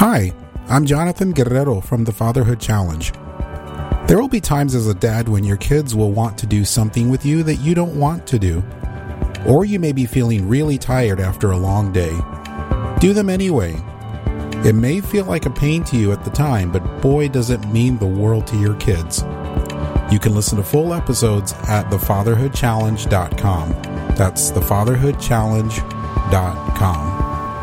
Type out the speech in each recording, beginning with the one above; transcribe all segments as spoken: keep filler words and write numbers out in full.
Hi, I'm Jonathan Guerrero from the Fatherhood Challenge. There will be times as a dad when your kids will want to do something with you that you don't want to do. Or you may be feeling really tired after a long day. Do them anyway. It may feel like a pain to you at the time, but boy does it mean the world to your kids. You can listen to full episodes at the fatherhood challenge dot com. That's the fatherhood challenge dot com.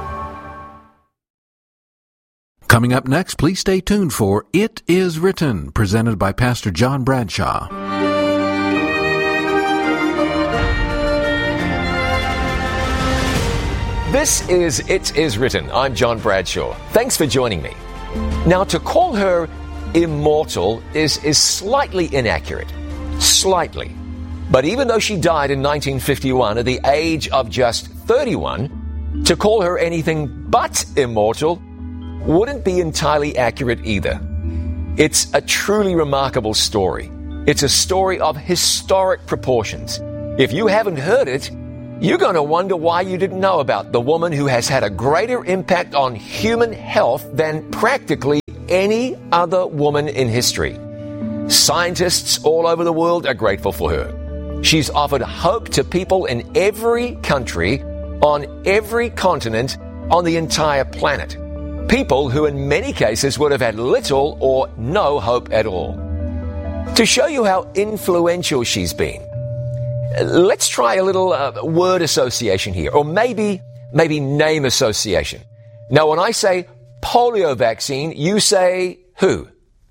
Coming up next, please stay tuned for It Is Written, presented by Pastor John Bradshaw. This is It Is Written. I'm John Bradshaw. Thanks for joining me. Now, to call her immortal is, is slightly inaccurate. Slightly. But even though she died in nineteen fifty-one at the age of just thirty-one, to call her anything but immortal wouldn't be entirely accurate either. It's a truly remarkable story. It's a story of historic proportions. If you haven't heard it, you're going to wonder why you didn't know about the woman who has had a greater impact on human health than practically any other woman in history. Scientists all over the world are grateful for her. She's offered hope to people in every country, on every continent, on the entire planet. People who in many cases would have had little or no hope at all. To show you how influential she's been, let's try a little uh, word association here, or maybe, maybe name association. Now, when I say polio vaccine, you say who?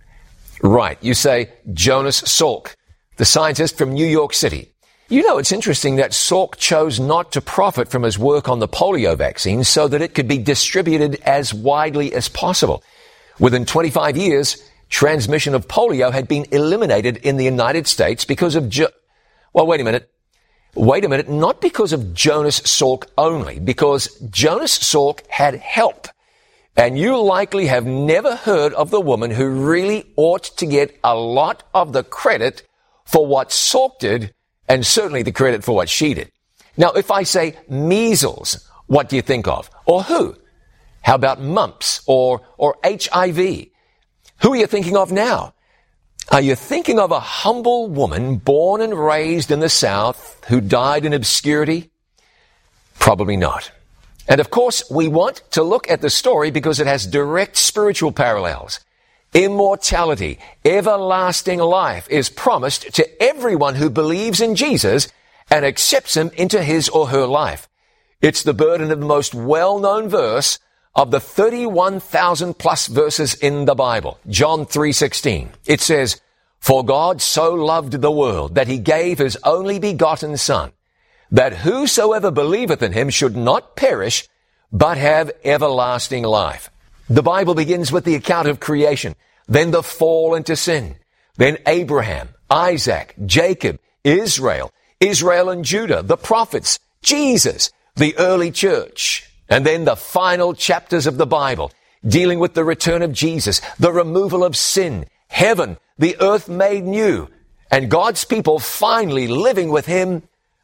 Right, you say Jonas Salk, the scientist from New York City. You know, it's interesting that Salk chose not to profit from his work on the polio vaccine so that it could be distributed as widely as possible. Within twenty-five years, transmission of polio had been eliminated in the United States because of jo- Well, wait a minute. Wait a minute. Not because of Jonas Salk only, because Jonas Salk had help. And you likely have never heard of the woman who really ought to get a lot of the credit for what Salk did, and certainly the credit for what she did. Now, if I say measles, what do you think of? Or who? How about mumps or, or H I V? Who are you thinking of now? Are you thinking of a humble woman born and raised in the South who died in obscurity? Probably not. And of course, we want to look at the story because it has direct spiritual parallels. Immortality, everlasting life is promised to everyone who believes in Jesus and accepts him into his or her life. It's the burden of the most well-known verse of the thirty-one thousand plus verses in the Bible, John three sixteen. It says, "For God so loved the world that he gave his only begotten Son, that whosoever believeth in him should not perish, but have everlasting life." The Bible begins with the account of creation, then the fall into sin, then Abraham, Isaac, Jacob, Israel, Israel and Judah, the prophets, Jesus, the early church, and then the final chapters of the Bible, dealing with the return of Jesus, the removal of sin, heaven, the earth made new, and God's people finally living with him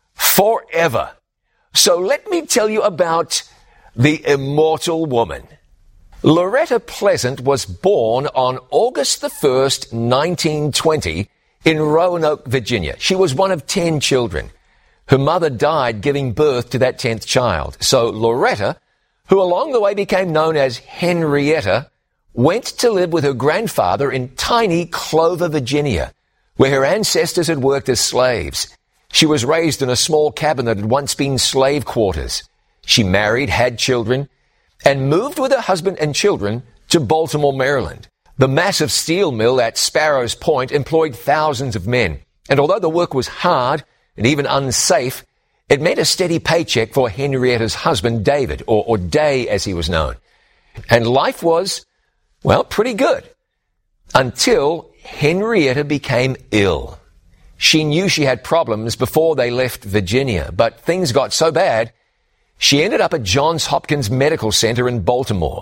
forever. So let me tell you about the immortal woman. Loretta Pleasant was born on August the first, nineteen twenty, in Roanoke, Virginia. She was one of ten children. Her mother died giving birth to that tenth child. So Loretta, who along the way became known as Henrietta, went to live with her grandfather in tiny Clover, Virginia, where her ancestors had worked as slaves. She was raised in a small cabin that had once been slave quarters. She married, had children, and moved with her husband and children to Baltimore, Maryland. The massive steel mill at Sparrows Point employed thousands of men, and although the work was hard and even unsafe, it meant a steady paycheck for Henrietta's husband, David, or, or Day as he was known. And life was, well, pretty good, until Henrietta became ill. She knew she had problems before they left Virginia, but things got so bad, she ended up at Johns Hopkins Medical Center in Baltimore.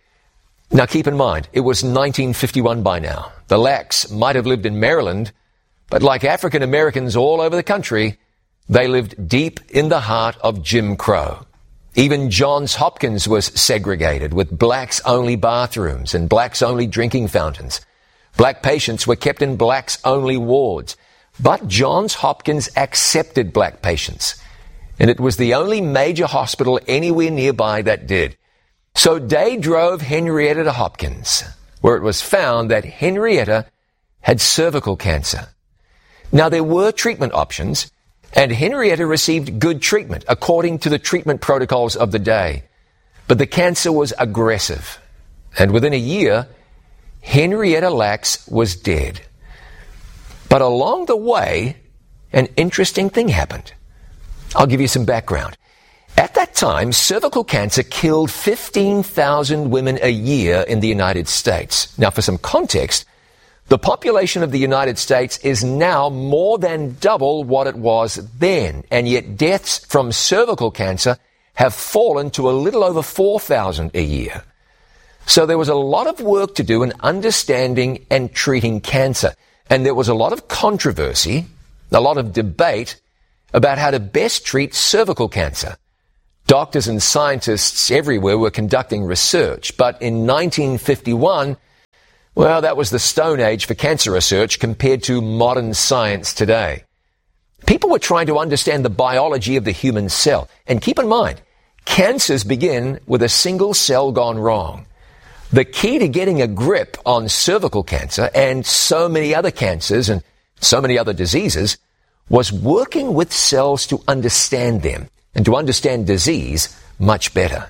Now keep in mind, it was nineteen fifty-one by now. The Lacks might have lived in Maryland, but like African Americans all over the country, they lived deep in the heart of Jim Crow. Even Johns Hopkins was segregated with blacks-only bathrooms and blacks-only drinking fountains. Black patients were kept in blacks-only wards. But Johns Hopkins accepted black patients, and it was the only major hospital anywhere nearby that did. So Day drove Henrietta to Hopkins, where it was found that Henrietta had cervical cancer. Now, there were treatment options, and Henrietta received good treatment according to the treatment protocols of the day. But the cancer was aggressive, and within a year, Henrietta Lacks was dead. But along the way, an interesting thing happened. I'll give you some background. At that time, cervical cancer killed fifteen thousand women a year in the United States. Now, for some context, the population of the United States is now more than double what it was then, and yet deaths from cervical cancer have fallen to a little over four thousand a year. So there was a lot of work to do in understanding and treating cancer. And there was a lot of controversy, a lot of debate about how to best treat cervical cancer. Doctors and scientists everywhere were conducting research, but in nineteen fifty-one, well, that was the Stone Age for cancer research compared to modern science today. People were trying to understand the biology of the human cell. And keep in mind, cancers begin with a single cell gone wrong. The key to getting a grip on cervical cancer and so many other cancers and so many other diseases was working with cells to understand them and to understand disease much better.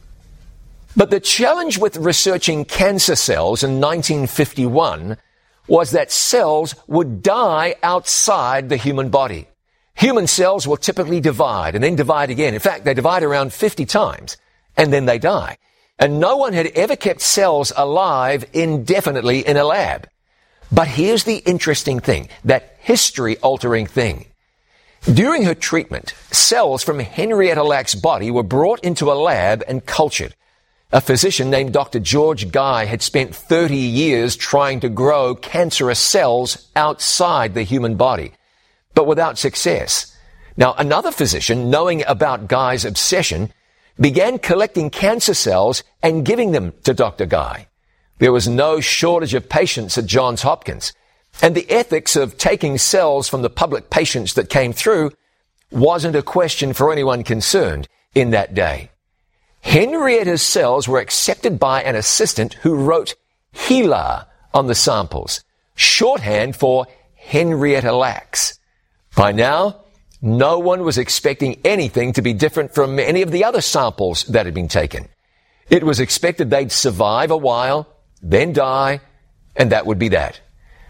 But the challenge with researching cancer cells in nineteen fifty-one was that cells would die outside the human body. Human cells will typically divide and then divide again. In fact, they divide around fifty times and then they die. And no one had ever kept cells alive indefinitely in a lab. But here's the interesting thing, that history-altering thing. During her treatment, cells from Henrietta Lacks' body were brought into a lab and cultured. A physician named Doctor George Guy had spent thirty years trying to grow cancerous cells outside the human body, but without success. Now, another physician, knowing about Guy's obsession, began collecting cancer cells and giving them to Doctor Guy. There was no shortage of patients at Johns Hopkins, and the ethics of taking cells from the public patients that came through wasn't a question for anyone concerned in that day. Henrietta's cells were accepted by an assistant who wrote HeLa on the samples, shorthand for Henrietta Lacks. By now, no one was expecting anything to be different from any of the other samples that had been taken. It was expected they'd survive a while, then die, and that would be that.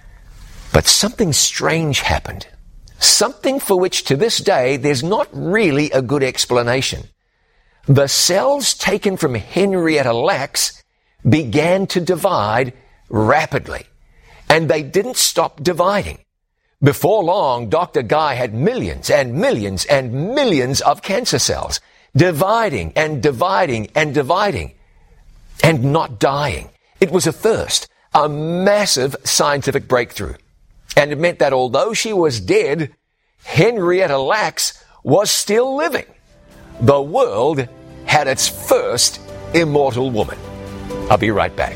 But something strange happened. Something for which to this day there's not really a good explanation. The cells taken from Henrietta Lacks began to divide rapidly, and they didn't stop dividing. Before long, Doctor Guy had millions and millions and millions of cancer cells, dividing and dividing and dividing, and not dying. It was a first, a massive scientific breakthrough. And it meant that although she was dead, Henrietta Lacks was still living. The world had its first immortal woman. I'll be right back.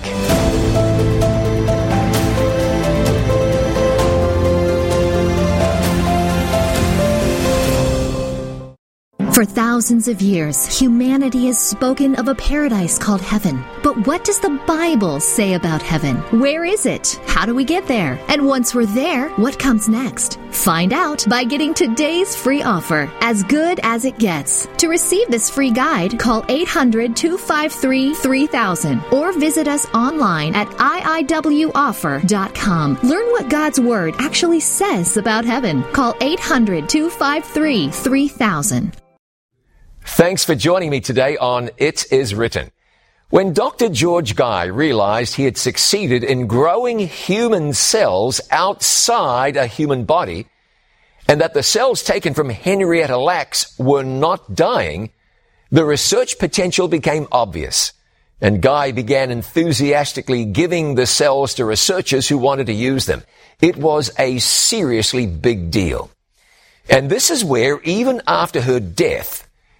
For thousands of years, humanity has spoken of a paradise called heaven. But what does the Bible say about heaven? Where is it? How do we get there? And once we're there, what comes next? Find out by getting today's free offer, As Good as It Gets. To receive this free guide, call eight hundred, two five three, three thousand or visit us online at I I W offer dot com. Learn what God's Word actually says about heaven. Call eight hundred, two five three, three thousand. Thanks for joining me today on It Is Written. When Doctor George Guy realized he had succeeded in growing human cells outside a human body, and that the cells taken from Henrietta Lacks were not dying, the research potential became obvious, and Guy began enthusiastically giving the cells to researchers who wanted to use them. It was a seriously big deal. And this is where, even after her death,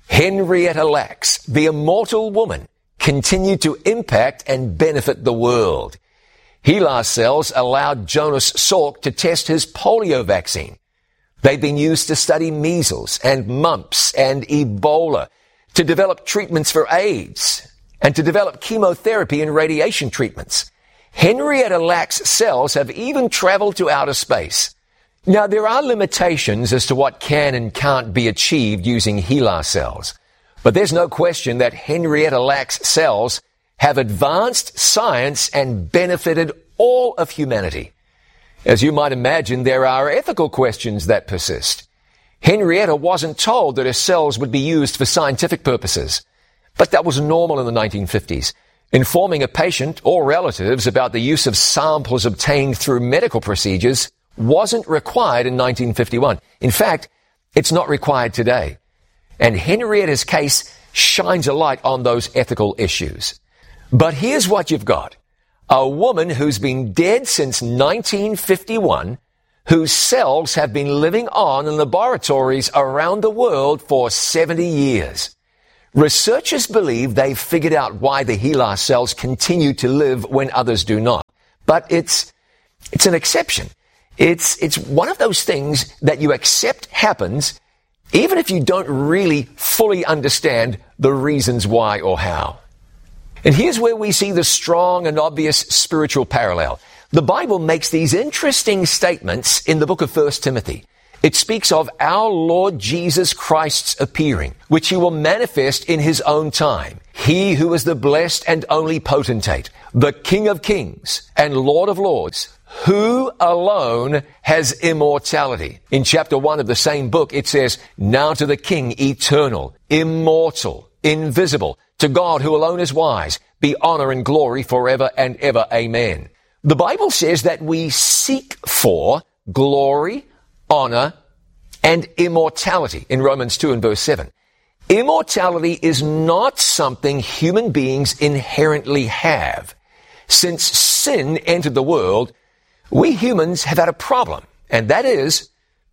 Henrietta Lacks, the immortal woman, continued to impact and benefit the world. HeLa cells allowed Jonas Salk to test his polio vaccine. They've been used to study measles and mumps and Ebola, to develop treatments for AIDS, and to develop chemotherapy and radiation treatments. Henrietta Lacks cells have even traveled to outer space. Now, there are limitations as to what can and can't be achieved using HeLa cells, but there's no question that Henrietta Lacks cells have advanced science and benefited all of humanity. As you might imagine, there are ethical questions that persist. Henrietta wasn't told that her cells would be used for scientific purposes, but that was normal in the nineteen fifties. Informing a patient or relatives about the use of samples obtained through medical procedures wasn't required in nineteen fifty-one. In fact, it's not required today. And Henrietta's case shines a light on those ethical issues. But here's what you've got. A woman who's been dead since nineteen fifty-one, whose cells have been living on in laboratories around the world for seventy years. Researchers believe they've figured out why the HeLa cells continue to live when others do not. But it's, it's an exception. It's, it's one of those things that you accept happens even if you don't really fully understand the reasons why or how. And here's where we see the strong and obvious spiritual parallel. The Bible makes these interesting statements in the book of First Timothy. It speaks of our Lord Jesus Christ's appearing, which he will manifest in his own time. He who is the blessed and only potentate, the King of kings and Lord of lords, who alone has immortality. In chapter one of the same book, it says, now to the King eternal, immortal, invisible, to God who alone is wise, be honor and glory forever and ever. Amen. The Bible says that we seek for glory, honor, and immortality in Romans two and verse seven. Immortality is not something human beings inherently have. Since sin entered the world, we humans have had a problem, and that is,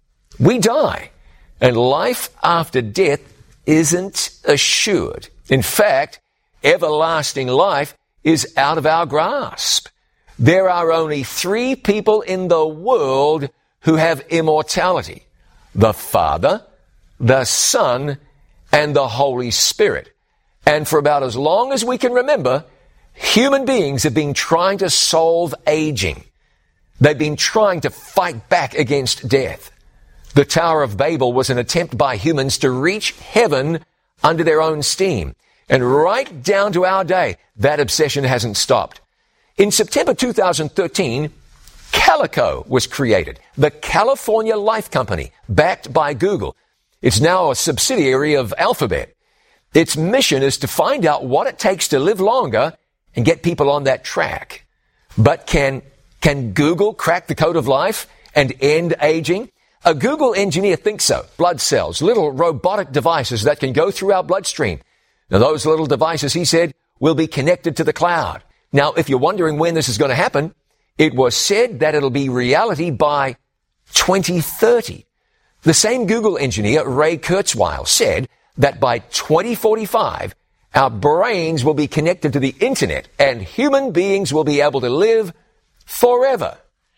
we die, and life after death isn't assured. In fact, everlasting life is out of our grasp. There are only three people in the world who have immortality: the Father, the Son, and the Holy Spirit. And for about as long as we can remember, human beings have been trying to solve aging. They've been trying to fight back against death. The Tower of Babel was an attempt by humans to reach heaven under their own steam. And right down to our day, that obsession hasn't stopped. In September two thousand thirteen, Calico was created, the California Life Company, backed by Google. It's now a subsidiary of Alphabet. Its mission is to find out what it takes to live longer and get people on that track. But can, can Google crack the code of life and end aging? A Google engineer thinks so. Blood cells, little robotic devices that can go through our bloodstream. Now, those little devices, he said, will be connected to the cloud. Now, if you're wondering when this is going to happen, it was said that it'll be reality by twenty thirty. The same Google engineer, Ray Kurzweil, said that by twenty forty-five, our brains will be connected to the internet and human beings will be able to live forever.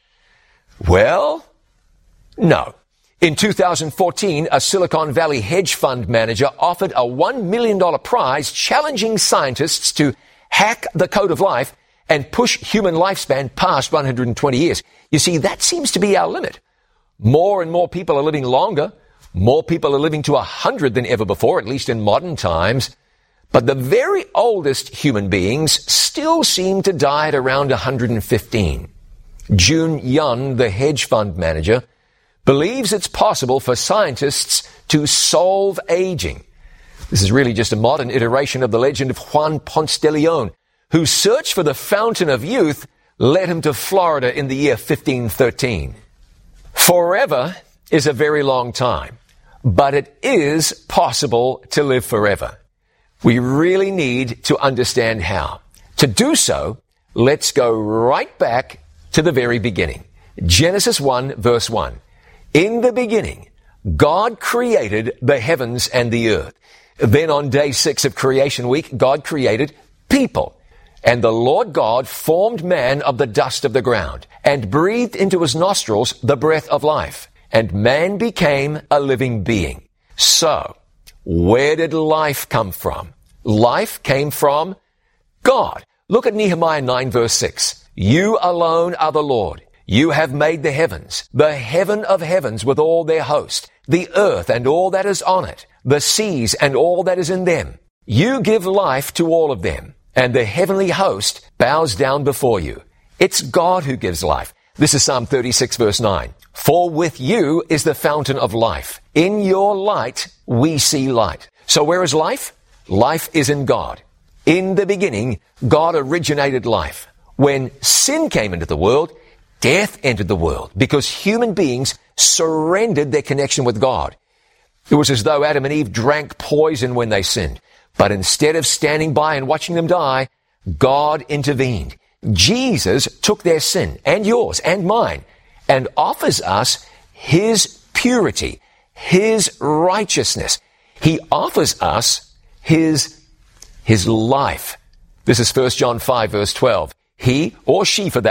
Well, no. In two thousand fourteen, a Silicon Valley hedge fund manager offered a one million dollars prize challenging scientists to hack the code of life and push human lifespan past one hundred twenty years. You see, that seems to be our limit. More and more people are living longer. More people are living to one hundred than ever before, at least in modern times. But the very oldest human beings still seem to die at around one hundred fifteen. Jun Yun, the hedge fund manager, believes it's possible for scientists to solve aging. This is really just a modern iteration of the legend of Juan Ponce de Leon, whose search for the fountain of youth led him to Florida in the year fifteen thirteen. Forever is a very long time, but it is possible to live forever. We really need to understand how. To do so, let's go right back to the very beginning. Genesis one, verse one. In the beginning, God created the heavens and the earth. Then on day six of creation week, God created people. And the Lord God formed man of the dust of the ground and breathed into his nostrils the breath of life. And man became a living being. So, where did life come from? Life came from God. Look at Nehemiah nine verse six. You alone are the Lord. You have made the heavens, the heaven of heavens with all their host, the earth and all that is on it, the seas and all that is in them. You give life to all of them, and the heavenly host bows down before you. It's God who gives life. This is Psalm thirty-six verse nine. For with you is the fountain of life. In your light we see light. So where is life? Life is in God. In the beginning, God originated life. When sin came into the world, death entered the world because human beings surrendered their connection with God. It was as though Adam and Eve drank poison when they sinned. But instead of standing by and watching them die, God intervened. Jesus took their sin, and yours and mine, and offers us his purity, his righteousness. He offers us his, his life. This is First John five verse twelve. He, or she for that